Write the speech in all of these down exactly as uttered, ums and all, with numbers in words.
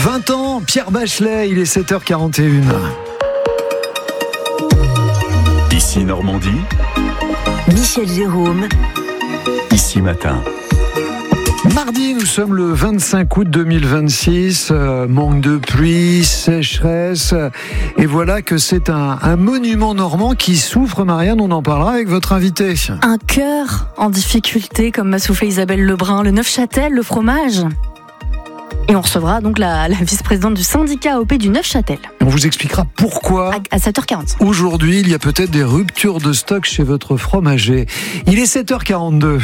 vingt ans, Pierre Bachelet, il est sept heures quarante et une. Ici Normandie. Michel Jérôme. Ici Matin. Mardi, nous sommes le vingt-cinq août deux mille vingt-six, euh, manque de pluie, sécheresse, et voilà que c'est un, un monument normand qui souffre, Marianne, on en parlera avec votre invité. Un cœur en difficulté, comme m'a soufflé Isabelle Lebrun, le Neufchâtel, le fromage. Et on recevra donc la, la vice-présidente du syndicat A O P du Neufchâtel. On vous expliquera pourquoi. À, à sept heures quarante. Aujourd'hui, il y a peut-être des ruptures de stock chez votre fromager. Il est sept heures quarante-deux.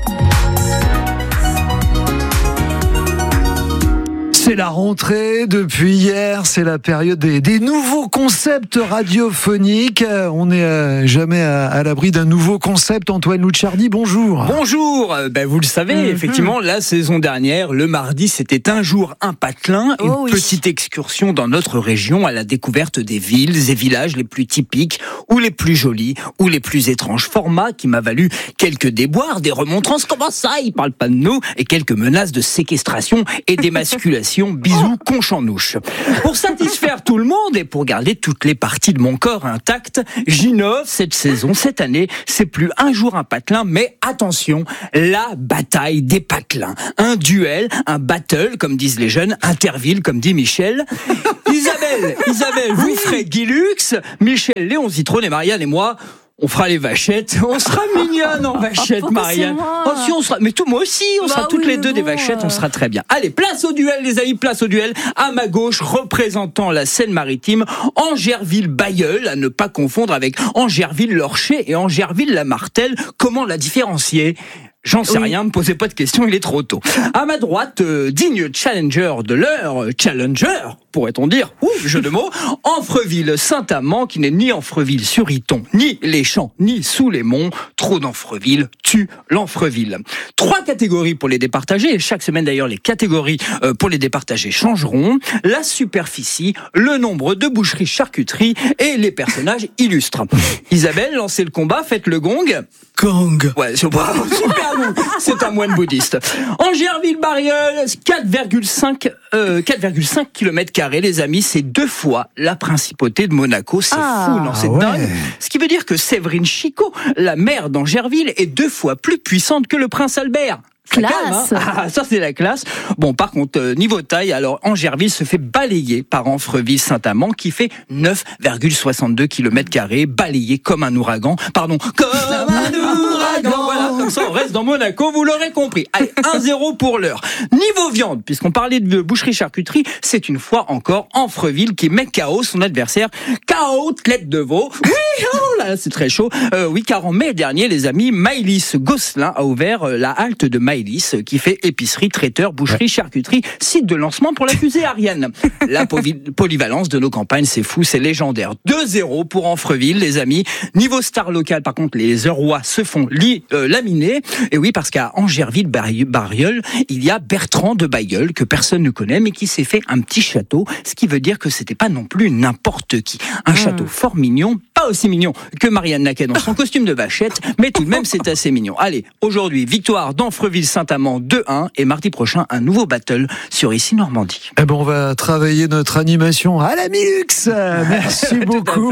C'est la rentrée depuis hier, c'est la période des, des nouveaux concepts radiophoniques. On n'est euh, jamais à, à l'abri d'un nouveau concept. Antoine Louchardi, bonjour. Bonjour, ben vous le savez, mm-hmm. effectivement, la saison dernière, le mardi, c'était un jour, un patelin, une oh, oui. petite excursion dans notre région à la découverte des villes et villages les plus typiques, ou les plus jolis, ou les plus étranges. Format qui m'a valu quelques déboires, des remontrances, comment ça, ils parlent pas de nous, et quelques menaces de séquestration et d'émasculation. Bisous, conchanouche. Pour satisfaire tout le monde et pour garder toutes les parties de mon corps intactes, j'innove cette saison, cette année. C'est plus un jour un patelin, mais attention, la bataille des patelins. Un duel, un battle, comme disent les jeunes, interville, comme dit Michel. Isabelle, Isabelle, vous ferez Guy Lux, Michel, Léon Zitrone et Marianne et moi, on fera les vachettes. On sera mignonne en vachettes, Marianne. Oh, si, on sera, mais tout, moi aussi, on bah sera toutes oui, les deux bon, des vachettes, on sera très bien. Allez, place au duel, les amis, place au duel. À ma gauche, représentant la Seine-Maritime, Angerville-Bailleul, à ne pas confondre avec Angerville-Lorcher et Angerville-la-Martelle. Comment la différencier ? J'en sais oui. rien, ne me posez pas de questions, il est trop tôt. À ma droite, euh, digne challenger de l'heure, challenger, pourrait-on dire, ouf, jeu de mots, Amfreville-Saint-Amand, qui n'est ni Amfreville-sur-Iton, ni les champs, ni sous les monts. Trop d'Amfreville tue l'Amfreville. Trois catégories pour les départager, et chaque semaine d'ailleurs les catégories euh, pour les départager changeront. La superficie, le nombre de boucheries charcuteries et les personnages illustres. Isabelle, lancez le combat, faites le gong. Gong. Ouais, super bon. C'est un moine bouddhiste. Angerville-Bailleul, quatre virgule cinq kilomètres carrés, les amis, c'est deux fois la principauté de Monaco. C'est ah, fou, non, c'est ouais. dingue. Ce qui veut dire que Séverine Chicot, la maire d'Angerville, est deux fois plus puissante que le prince Albert. Classe. Calme, hein ah, ça c'est la classe. Bon, par contre, euh, niveau taille, alors Angerville se fait balayer par Amfreville-Saint-Amand qui fait neuf virgule soixante-deux kilomètres carrés, balayé comme un ouragan. Pardon, comme un ouragan. Voilà, comme ça on reste dans Monaco, vous l'aurez compris. Allez, un zéro pour l'heure. Niveau viande, puisqu'on parlait de boucherie-charcuterie, c'est une fois encore Amfreville qui met K O son adversaire. K O, tête de veau. Oui, oh là, c'est très chaud. Euh, oui, car en mai dernier, les amis, Maëlys Gosselin a ouvert euh, la halte de Maëlys, qui fait épicerie, traiteur, boucherie, charcuterie, site de lancement pour la fusée Ariane. La poly- polyvalence de nos campagnes, c'est fou, c'est légendaire. deux zéro pour Amfreville, les amis. Niveau star local, par contre, les Eurois se font li- euh, laminer. Et oui, parce qu'à Angerville-Bailleul, il y a Bertrand de Bailleul, que personne ne connaît, mais qui s'est fait un petit château, ce qui veut dire que c'était pas non plus n'importe qui. Un mmh. château fort mignon, pas aussi mignon que Marianne Naquet dans son costume de vachette, mais tout de même, c'est assez mignon. Allez, aujourd'hui, victoire d'Amfreville-Saint-Amand deux un, et mardi prochain, un nouveau battle sur Ici Normandie. Eh ben, on va travailler notre animation à la Milux. Merci beaucoup.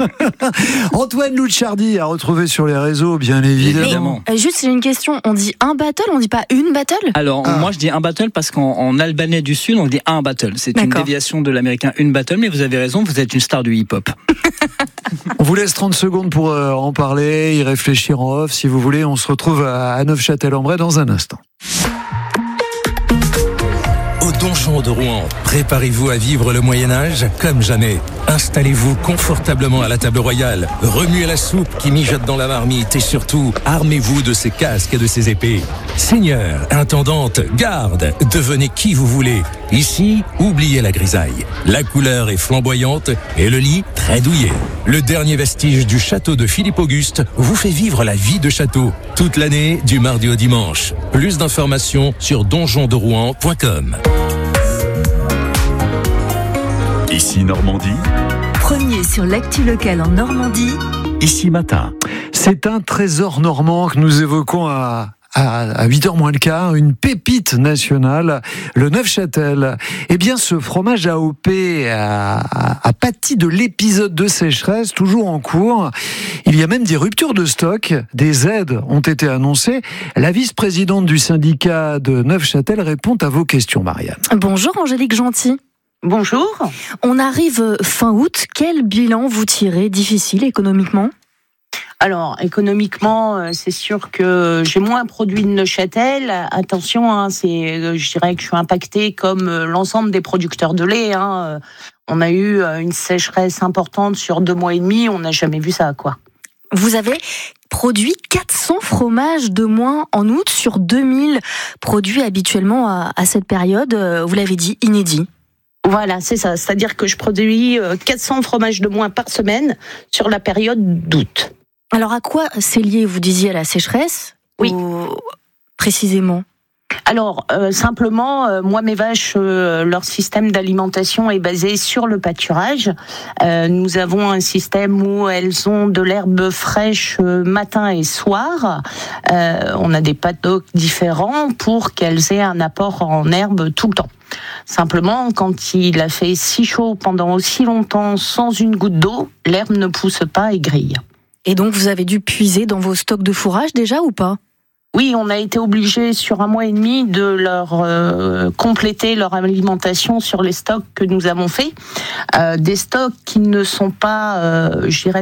Antoine Louchardi à retrouver sur les réseaux, bien évidemment. Mais, euh, juste, j'ai une question. On dit un battle, on dit pas une battle ? Alors, ah. moi, je dis un battle parce qu'en en albanais du Sud, on dit un battle. C'est D'accord. une déviation de l'américain une battle, mais vous avez raison, vous êtes une star du hip-hop. On vous laisse trente secondes pour euh, en parler, y réfléchir en off. Si vous voulez, on se retrouve à, à Neufchâtel-en-Bray dans un instant. Au Donjon de Rouen, préparez-vous à vivre le Moyen-Âge comme jamais. Installez-vous confortablement à la table royale, remuez la soupe qui mijote dans la marmite et surtout, armez-vous de ces casques et de ces épées. Seigneur, intendante, garde, devenez qui vous voulez. Ici, oubliez la grisaille. La couleur est flamboyante et le lit très douillet. Le dernier vestige du château de Philippe Auguste vous fait vivre la vie de château. Toute l'année, du mardi au dimanche. Plus d'informations sur donjon de rouen point com. Ici Normandie. Premier sur l'actu locale en Normandie. Ici Matin. C'est un trésor normand que nous évoquons à à huit heures moins le quart, une pépite nationale, le Neufchâtel. Eh bien, ce fromage A O P a, a, a pâti de l'épisode de sécheresse, toujours en cours. Il y a même des ruptures de stock, des aides ont été annoncées. La vice-présidente du syndicat de Neufchâtel répond à vos questions, Marianne. Bonjour Angélique Gentil. Bonjour. On arrive fin août. Quel bilan vous tirez? Difficile économiquement? Alors, économiquement, c'est sûr que j'ai moins produit de Neuchâtel. Attention, hein, c'est, je dirais que je suis impactée comme l'ensemble des producteurs de lait. Hein. On a eu une sécheresse importante sur deux mois et demi. On n'a jamais vu ça, quoi. Vous avez produit quatre cents fromages de moins en août sur deux mille produits habituellement à, à cette période. Vous l'avez dit, inédit. Voilà, c'est ça. C'est-à-dire que je produis quatre cents fromages de moins par semaine sur la période d'août. Alors à quoi c'est lié? Vous disiez à la sécheresse? Oui. Ou... précisément? Alors, euh, simplement, euh, moi, mes vaches, euh, leur système d'alimentation est basé sur le pâturage. Euh, nous avons un système où elles ont de l'herbe fraîche euh, matin et soir. Euh, on a des paddocks différents pour qu'elles aient un apport en herbe tout le temps. Simplement, quand il a fait si chaud pendant aussi longtemps sans une goutte d'eau, l'herbe ne pousse pas et grille. Et donc, vous avez dû puiser dans vos stocks de fourrage déjà ou pas? Oui, on a été obligé sur un mois et demi de leur euh, compléter leur alimentation sur les stocks que nous avons faits. Euh, des stocks qui ne sont pas, euh, je dirais,